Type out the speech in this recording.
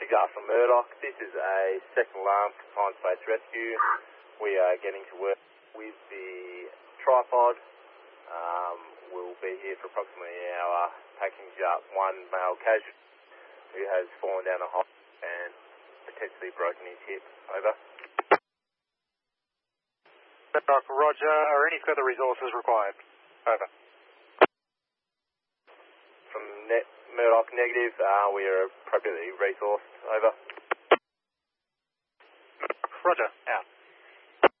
Pacific Alpha Murdoch. This is a second alarm for Time Space Rescue. We are getting to work with the tripod. We'll be here for approximately an hour, packing up one male casualty who has fallen down a hole and potentially broken his hip. Over. Murdoch, roger. Are any further resources required? Over. From Murdoch, negative. We are appropriately resourced. Over. Roger. Out.